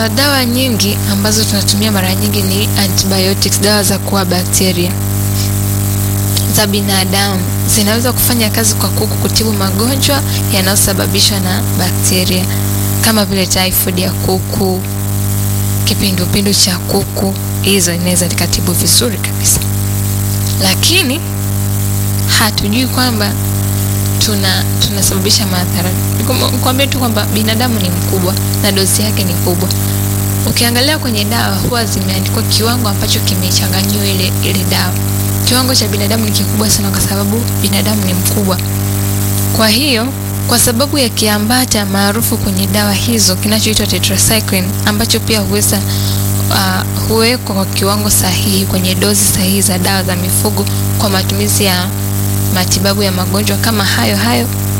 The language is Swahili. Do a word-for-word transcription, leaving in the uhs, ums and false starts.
Uh, dawa nyingi ambazo tunatumia mara nyingi ni antibiotics, dawa za kuua bakteria za binadamu. Zinaweza kufanya kazi kwa kuku kutibu magonjwa yanayosababishwa na bakteria kama vile typhoid ya kuku, kipindupindu cha kuku. Hizo inaweza kutibu vizuri kabisa. Lakini hatujui kwamba tuna tunasababisha madhara. Nikwambie tu kwamba binadamu ni mkubwa na dozi yake ni kubwa. Ukiangalia kwenye dawa huwa zimeandikwa kiwango ambacho kimechanganywa ile ile dawa. Kiwango cha binadamu ni kikubwa sana kwa sababu binadamu ni mkubwa. Kwa hiyo, kwa sababu ya kiambata maarufu kwenye dawa hizo kinachoitwa tetracycline, ambacho pia huweza uh, huwekwa kwa kiwango sahihi kwenye dozi sahihi za dawa za mifugo kwa matumizi ya matibabu ya magonjwa kama hayo hayo